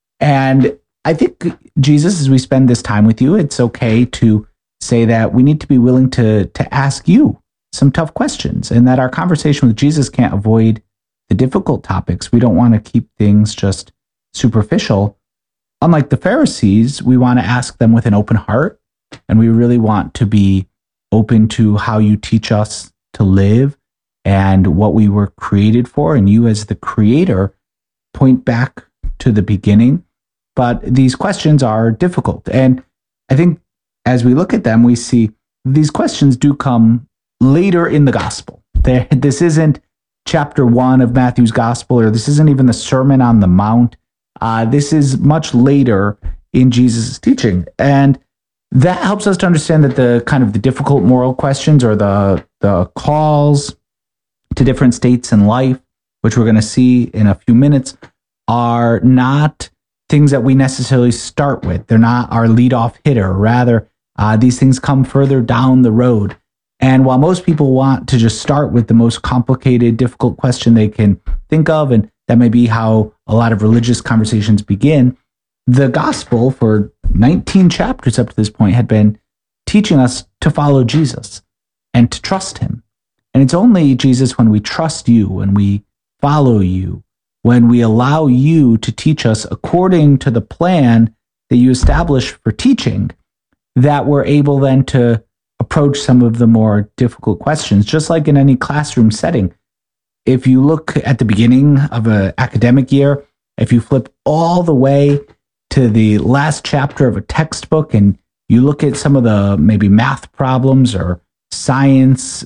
And I think, Jesus, as we spend this time with you, it's okay to say that we need to be willing to, to ask you some tough questions, and that our conversation with Jesus can't avoid the difficult topics. We don't want to keep things just superficial. Unlike the Pharisees, we want to ask them with an open heart, and we really want to be open to how you teach us to live and what we were created for. And you, as the creator, point back to the beginning. But these questions are difficult. And I think as we look at them, we see these questions do come later in the gospel. There, this isn't chapter one of Matthew's Gospel, or this isn't even the Sermon on the Mount. Uh, this is much later in Jesus' teaching. And that helps us to understand that the kind of the difficult moral questions, or the, the calls to different states in life, which we're going to see in a few minutes, are not things that we necessarily start with. They're not our leadoff hitter. Rather, uh, these things come further down the road. And while most people want to just start with the most complicated, difficult question they can think of, and that may be how a lot of religious conversations begin, the gospel for nineteen chapters up to this point had been teaching us to follow Jesus and to trust him. And it's only, Jesus, when we trust you, when we follow you, when we allow you to teach us according to the plan that you established for teaching, that we're able then to approach some of the more difficult questions. Just like in any classroom setting, if you look at the beginning of an academic year, if you flip all the way to the last chapter of a textbook and you look at some of the maybe math problems or science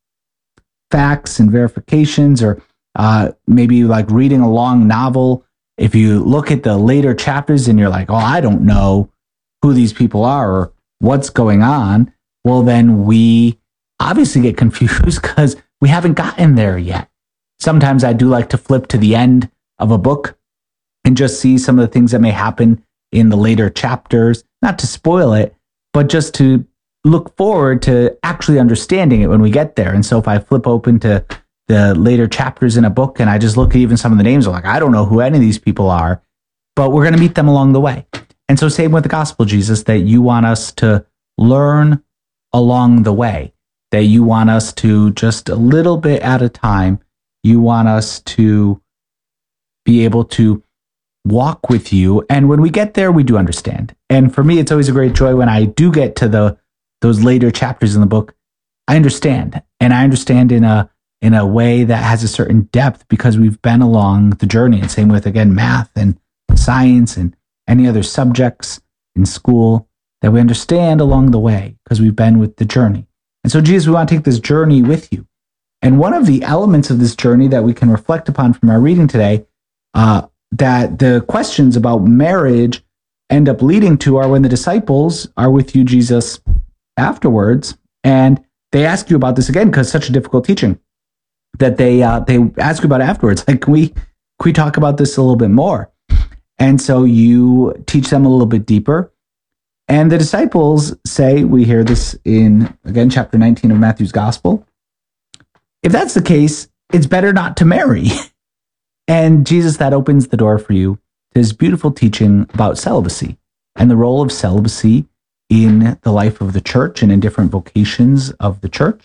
facts and verifications, or uh, maybe like reading a long novel, if you look at the later chapters and you're like, oh, I don't know who these people are or what's going on, well, then we obviously get confused because we haven't gotten there yet. Sometimes I do like to flip to the end of a book and just see some of the things that may happen in the later chapters, not to spoil it, but just to look forward to actually understanding it when we get there. And so if I flip open to the later chapters in a book and I just look at even some of the names, I'm like, I don't know who any of these people are, but we're going to meet them along the way. And so same with the gospel, Jesus, that you want us to learn along the way, that you want us to just a little bit at a time, you want us to be able to walk with you. And when we get there, we do understand. And for me, it's always a great joy when I do get to the those later chapters in the book. I understand, and I understand in a in a way that has a certain depth because we've been along the journey. And same with, again, math and science and any other subjects in school, that we understand along the way because we've been with the journey. And so, Jesus, we want to take this journey with you. And one of the elements of this journey that we can reflect upon from our reading today, uh, that the questions about marriage end up leading to, are when the disciples are with you, Jesus, afterwards, and they ask you about this again because it's such a difficult teaching, that they uh, they ask you about it afterwards. Like, can we, can we talk about this a little bit more? And so you teach them a little bit deeper. And the disciples say, we hear this in, again, chapter nineteen of Matthew's Gospel, if that's the case, it's better not to marry. And Jesus, that opens the door for you to his beautiful teaching about celibacy and the role of celibacy in the life of the church and in different vocations of the church.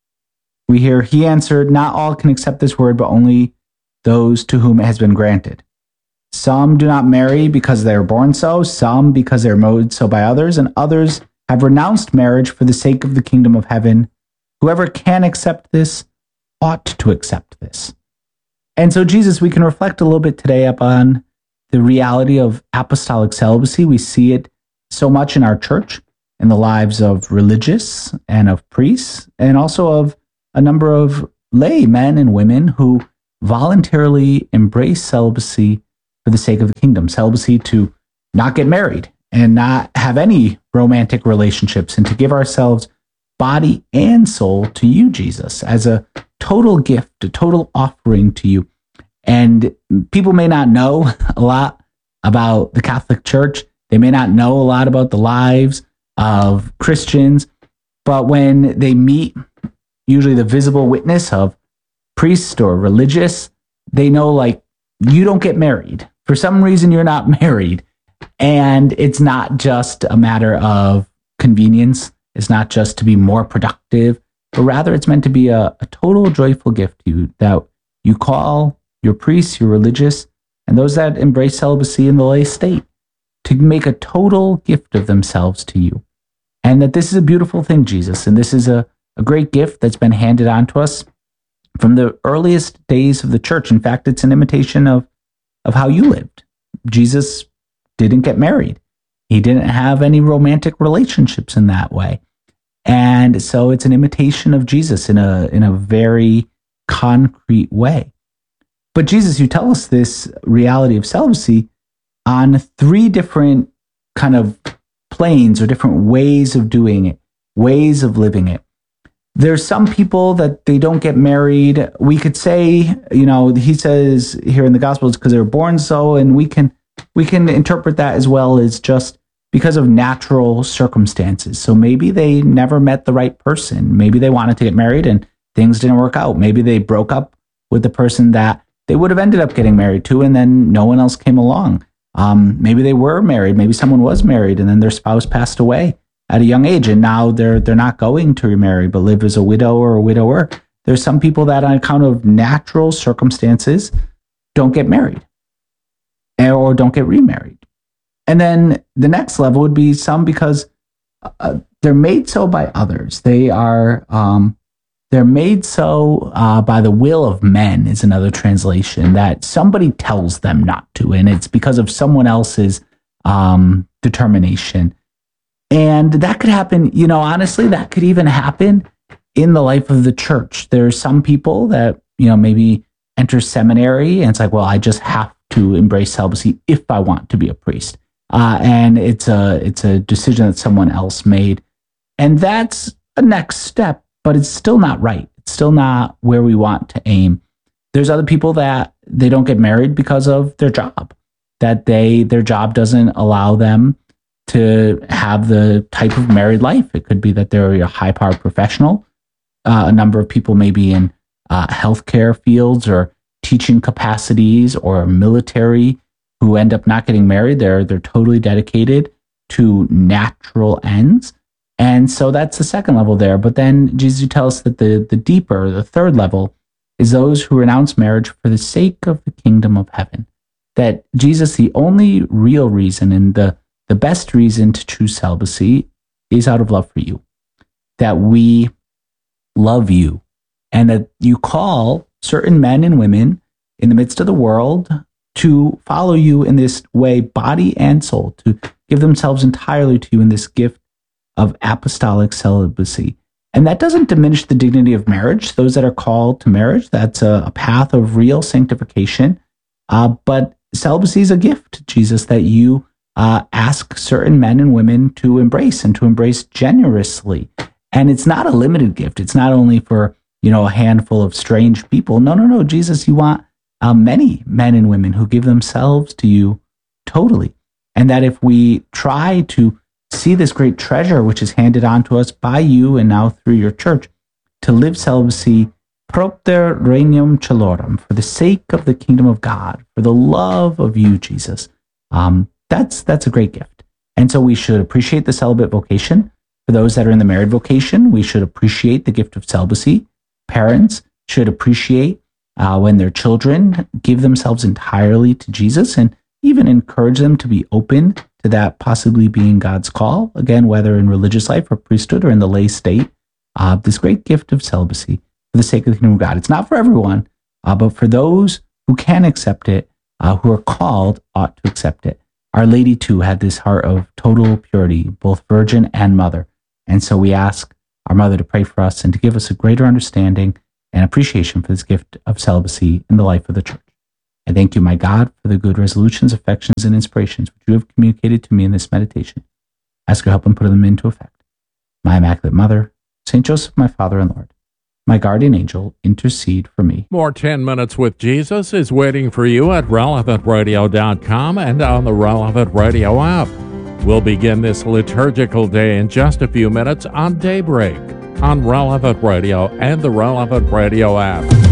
We hear, he answered, not all can accept this word, but only those to whom it has been granted. Some do not marry because they are born so, some because they are made so by others, and others have renounced marriage for the sake of the kingdom of heaven. Whoever can accept this ought to accept this. And so, Jesus, we can reflect a little bit today upon the reality of apostolic celibacy. We see it so much in our church, in the lives of religious and of priests, and also of a number of lay men and women who voluntarily embrace celibacy for the sake of the kingdom. Celibacy to not get married and not have any romantic relationships, and to give ourselves body and soul to you, Jesus, as a total gift, a total offering to you. And people may not know a lot about the Catholic Church. They may not know a lot about the lives of Christians, but when they meet usually the visible witness of priest or religious, they know, like, you don't get married. For some reason, you're not married. And it's not just a matter of convenience. It's not just to be more productive, but rather it's meant to be a, a total joyful gift to you, that you call your priests, your religious, and those that embrace celibacy in the lay state to make a total gift of themselves to you. And that this is a beautiful thing, Jesus, and this is a, a great gift that's been handed on to us from the earliest days of the church. In fact, it's an imitation of, of how you lived. Jesus didn't get married. He didn't have any romantic relationships in that way. And so it's an imitation of Jesus in a in a very concrete way. But Jesus, you tell us this reality of celibacy on three different kind of planes or different ways of doing it, ways of living it. There's some people that they don't get married. We could say, you know, he says here in the Gospels, because they were born so, and we can we can interpret that as well as just because of natural circumstances. So maybe they never met the right person. Maybe they wanted to get married and things didn't work out. Maybe they broke up with the person that they would have ended up getting married to, and then no one else came along. Um, maybe they were married. Maybe someone was married and then their spouse passed away at a young age, and now they're they're not going to remarry but live as a widow or a widower. There's some people that on account of natural circumstances don't get married or don't get remarried. And then the next level would be some because uh, they're made so by others. They are um, they're made so uh, by the will of men is another translation, that somebody tells them not to, and it's because of someone else's um, determination. And that could happen, you know, honestly, that could even happen in the life of the church. There's some people that, you know, maybe enter seminary and it's like, well, I just have to embrace celibacy if I want to be a priest. Uh, and it's a it's a decision that someone else made. And that's a next step, but it's still not right. It's still not where we want to aim. There's other people that they don't get married because of their job, that they their job doesn't allow them to have the type of married life. It could be that they're a high-powered professional. Uh, a number of people may be in uh, healthcare fields or teaching capacities or military who end up not getting married. They're they're totally dedicated to natural ends. And so that's the second level there. But then Jesus tells us that the, the deeper, the third level, is those who renounce marriage for the sake of the kingdom of heaven. That Jesus, the only real reason and the, the best reason to choose celibacy is out of love for you. That we love you, and that you call certain men and women in the midst of the world to follow you in this way, body and soul, to give themselves entirely to you in this gift of apostolic celibacy. And that doesn't diminish the dignity of marriage. Those that are called to marriage, that's a, a path of real sanctification. Uh, but celibacy is a gift, Jesus, that you uh, ask certain men and women to embrace, and to embrace generously. And it's not a limited gift. It's not only for, you know, a handful of strange people. No, no, no, Jesus, you want uh, many men and women who give themselves to you totally. And that if we try to see this great treasure which is handed on to us by you and now through your church, to live celibacy propter regnum celorum, for the sake of the kingdom of God, for the love of you, Jesus, um, that's that's a great gift. And so we should appreciate the celibate vocation. For those that are in the married vocation, we should appreciate the gift of celibacy. Parents should appreciate uh, when their children give themselves entirely to Jesus, and even encourage them to be open to that possibly being God's call, again, whether in religious life or priesthood or in the lay state, uh, this great gift of celibacy for the sake of the kingdom of God. It's not for everyone, uh, but for those who can accept it, uh, who are called, ought to accept it. Our Lady, too, had this heart of total purity, both virgin and mother. And so we ask our mother to pray for us and to give us a greater understanding and appreciation for this gift of celibacy in the life of the church. I thank you, my God, for the good resolutions, affections, and inspirations which you have communicated to me in this meditation. Ask your help in putting them into effect. My Immaculate Mother, Saint Joseph, my Father and Lord, my guardian angel, intercede for me. More ten minutes with Jesus is waiting for you at relevant radio dot com and on the Relevant Radio app. We'll begin this liturgical day in just a few minutes on Daybreak on Relevant Radio and the Relevant Radio app.